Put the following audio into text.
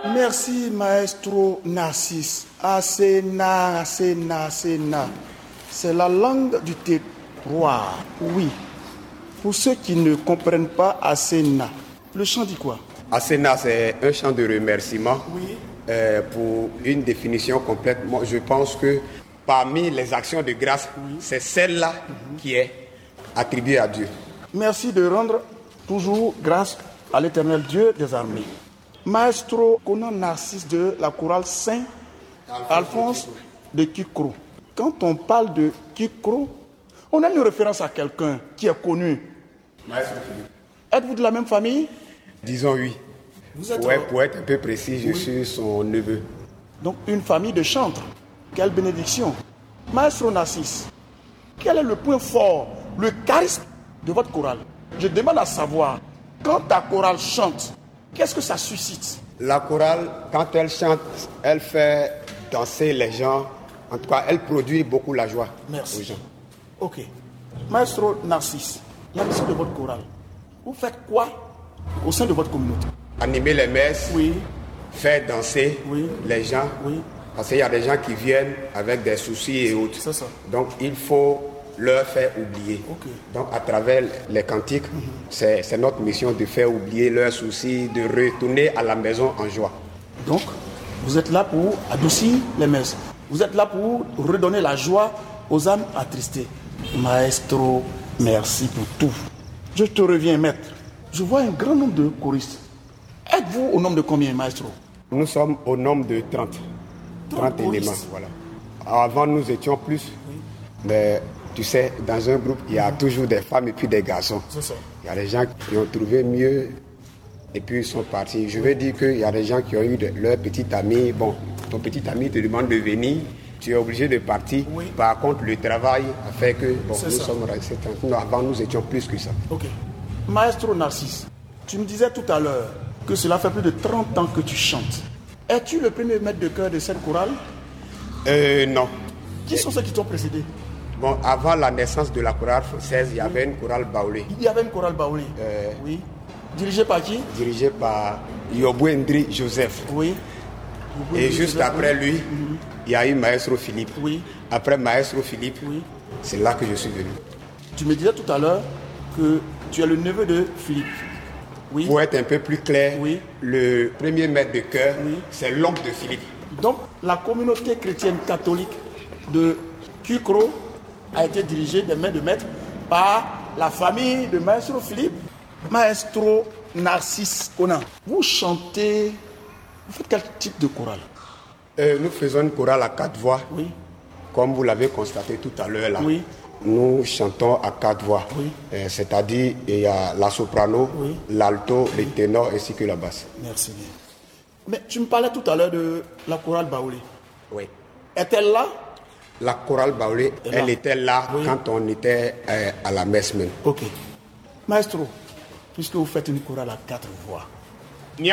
Merci, maestro Narcisse. Asena, Asena, Asena. C'est la langue du terroir, oui. Pour ceux qui ne comprennent pas Asena, le chant dit quoi? Asena, c'est un chant de remerciement. Oui. Pour une définition complète, moi, je pense que parmi les actions de grâce, c'est celle-là qui est attribuée à Dieu. Merci de rendre toujours grâce à l'Éternel Dieu des armées. Maestro Conan Narcisse de la chorale Saint-Alphonse de Kikro. Quand on parle de Kikro, on a une référence à quelqu'un qui est connu. Maestro Philippe. Êtes-vous de la même famille? Disons oui. Pour être un peu précis, je suis son neveu. Donc une famille de chantres. Quelle bénédiction. Maestro Narcisse, quel est le point fort, le charisme de votre chorale? Je demande à savoir, quand ta chorale chante, qu'est-ce que ça suscite? La chorale, quand elle chante, elle fait danser les gens. En tout cas, elle produit beaucoup la joie aux gens. Ok. Maestro Narcisse, la mission de votre chorale, vous faites quoi au sein de votre communauté? Animer les messes, faire danser les gens. Parce qu'il y a des gens qui viennent avec des soucis et autres. C'est ça. Donc, il faut leur faire oublier. Donc, à travers les cantiques, c'est notre mission de faire oublier leurs soucis, de retourner à la maison en joie. Donc, vous êtes là pour adoucir les messes. Vous êtes là pour redonner la joie aux âmes attristées. Maestro, merci pour tout. Je te reviens, maître. Je vois un grand nombre de choristes. Êtes-vous au nombre de combien, maestro? Nous sommes au nombre de 30. 30 éléments, voilà. Avant, nous étions plus. Mais tu sais, dans un groupe, il y a toujours des femmes et puis des garçons. C'est ça. Il y a des gens qui ont trouvé mieux et puis ils sont partis. Je veux dire qu'il y a des gens qui ont eu leur petit ami. Bon, ton petit ami te demande de venir, tu es obligé de partir. Par contre, le travail a fait que nous sommes restés tranquilles. Avant, nous étions plus que ça. Ok. Maestro Narcisse, tu me disais tout à l'heure que cela fait plus de 30 ans que tu chantes. Es-tu le premier maître de chœur de cette chorale? Non. Qui sont ceux qui t'ont précédé? Bon, avant la naissance de la chorale française, il y avait une chorale baoulée. Il y avait une chorale baoulée. Oui. Dirigée par qui? Dirigée par Yobouendri Joseph. Oui. Et juste après lui, il y a eu Maestro Philippe. Oui. Après Maestro Philippe, c'est là que je suis venu. Tu me disais tout à l'heure que tu es le neveu de Philippe. Oui. Pour être un peu plus clair, le premier maître de chœur, c'est l'oncle de Philippe. Donc, la communauté chrétienne catholique de Kikro a été dirigée des mains de maître par la famille de Maestro Philippe. Maestro Narcisse Conan, vous chantez, vous faites quel type de chorale? Nous faisons une chorale à 4 voix. Oui. Comme vous l'avez constaté tout à l'heure là. Oui. Nous chantons à 4 voix. Oui. C'est-à-dire, il y a la soprano, l'alto, le ténor ainsi que la basse. Merci bien. Mais tu me parlais tout à l'heure de la chorale baoulée. Oui. Est-elle là? La chorale baoulée, elle était là quand on était à la messe même. Ok. Maestro, puisque vous faites une chorale à 4 voix,